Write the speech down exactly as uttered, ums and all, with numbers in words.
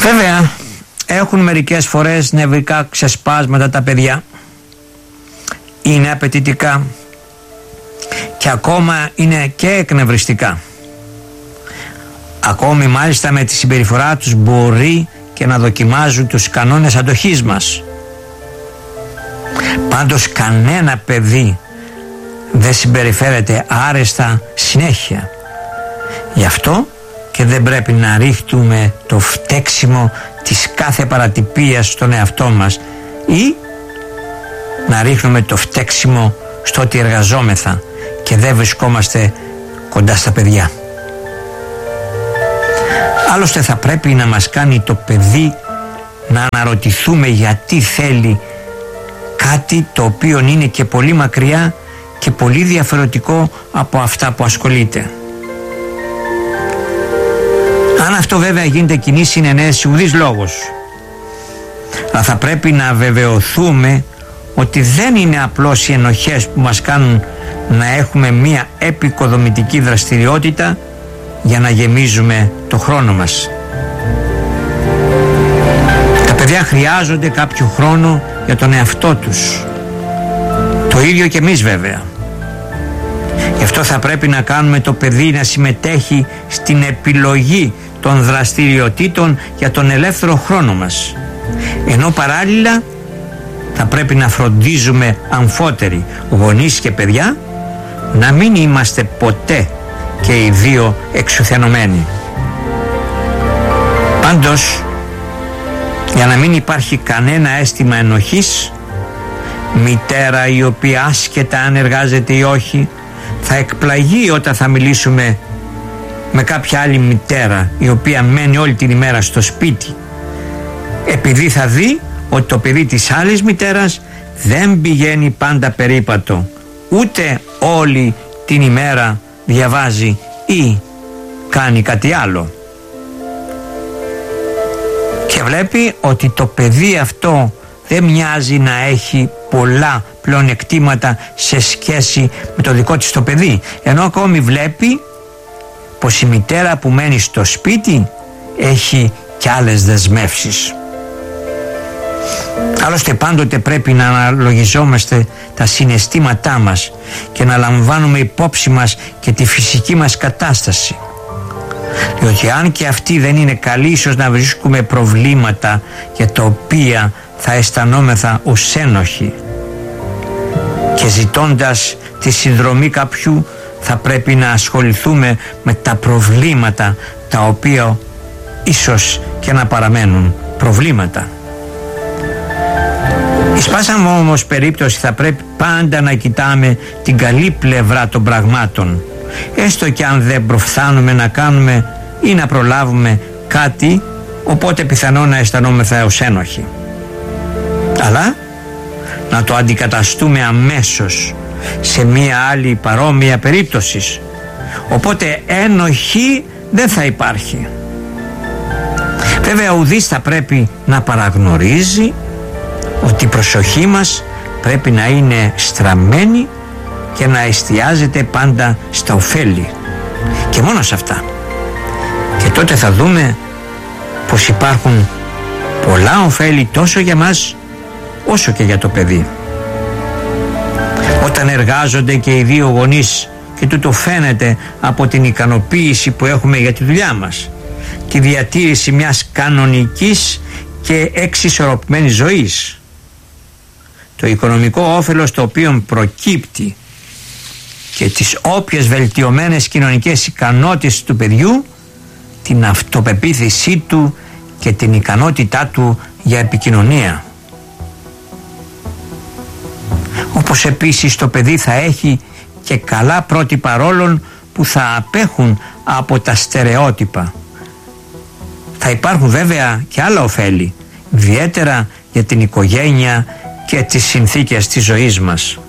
Βέβαια έχουν μερικές φορές νευρικά ξεσπάσματα τα παιδιά, είναι απαιτητικά και ακόμα είναι και εκνευριστικά. Ακόμη μάλιστα με τη συμπεριφορά τους μπορεί και να δοκιμάζουν τους κανόνες αντοχής μας. Πάντως κανένα παιδί δεν συμπεριφέρεται άρεστα συνέχεια. Γι' αυτό και δεν πρέπει να ρίχνουμε το φταίξιμο της κάθε παρατυπίας στον εαυτό μας ή να ρίχνουμε το φταίξιμο στο ότι εργαζόμεθα και δεν βρισκόμαστε κοντά στα παιδιά. Άλλωστε θα πρέπει να μας κάνει το παιδί να αναρωτηθούμε γιατί θέλει κάτι το οποίο είναι και πολύ μακριά και πολύ διαφορετικό από αυτά που ασχολείται. Αν αυτό βέβαια γίνεται κοινή συνενέση, ουδής λόγος. Αλλά θα πρέπει να βεβαιωθούμε ότι δεν είναι απλώς οι ενοχές που μας κάνουν να έχουμε μία επικοδομητική δραστηριότητα για να γεμίζουμε το χρόνο μας. Τα παιδιά χρειάζονται κάποιο χρόνο για τον εαυτό τους. Το ίδιο και εμείς βέβαια. Γι' αυτό θα πρέπει να κάνουμε το παιδί να συμμετέχει στην επιλογή των δραστηριοτήτων για τον ελεύθερο χρόνο μας. Ενώ παράλληλα θα πρέπει να φροντίζουμε αμφότεροι, γονείς και παιδιά, να μην είμαστε ποτέ και οι δύο εξουθενωμένοι. Πάντως, για να μην υπάρχει κανένα αίσθημα ενοχής, μητέρα η οποία άσχετα αν εργάζεται ή όχι θα εκπλαγεί όταν θα μιλήσουμε με κάποια άλλη μητέρα η οποία μένει όλη την ημέρα στο σπίτι, επειδή θα δει ότι το παιδί της άλλης μητέρας δεν πηγαίνει πάντα περίπατο, ούτε όλη την ημέρα διαβάζει ή κάνει κάτι άλλο, και βλέπει ότι το παιδί αυτό δεν μοιάζει να έχει πολλά πλεονεκτήματα σε σχέση με το δικό της το παιδί, ενώ ακόμη βλέπει πως η μητέρα που μένει στο σπίτι έχει και άλλες δεσμεύσεις. Άλλωστε πάντοτε πρέπει να αναλογιζόμαστε τα συναισθήματά μας και να λαμβάνουμε υπόψη μας και τη φυσική μας κατάσταση, διότι αν και αυτή δεν είναι καλή, ίσως να βρίσκουμε προβλήματα για τα οποία θα αισθανόμεθα ως ένοχοι, και ζητώντας τη συνδρομή κάποιου θα πρέπει να ασχοληθούμε με τα προβλήματα τα οποία ίσως και να παραμένουν προβλήματα. Εις πάσα όμως περίπτωση θα πρέπει πάντα να κοιτάμε την καλή πλευρά των πραγμάτων, έστω και αν δεν προφθάνουμε να κάνουμε ή να προλάβουμε κάτι, οπότε πιθανό να αισθανόμεθα ως ένοχοι. Αλλά να το αντικαταστούμε αμέσως σε μία άλλη παρόμοια περίπτωση, οπότε ένοχη δεν θα υπάρχει. Βέβαια ουδής θα πρέπει να παραγνωρίζει ότι η προσοχή μας πρέπει να είναι στραμμένη και να εστιάζεται πάντα στα ωφέλη και μόνο σε αυτά, και τότε θα δούμε πως υπάρχουν πολλά ωφέλη τόσο για μας όσο και για το παιδί. Όταν εργάζονται και οι δύο γονείς, και τούτο φαίνεται από την ικανοποίηση που έχουμε για τη δουλειά μας, τη διατήρηση μιας κανονικής και εξισορροπημένης ζωής, το οικονομικό όφελος το οποίο προκύπτει και τις όποιες βελτιωμένες κοινωνικές ικανότητες του παιδιού, την αυτοπεποίθησή του και την ικανότητά του για επικοινωνία. Όπως επίσης το παιδί θα έχει και καλά πρότυπα ρόλων που θα απέχουν από τα στερεότυπα. Θα υπάρχουν βέβαια και άλλα ωφέλη, ιδιαίτερα για την οικογένεια και τις συνθήκες της ζωής μας.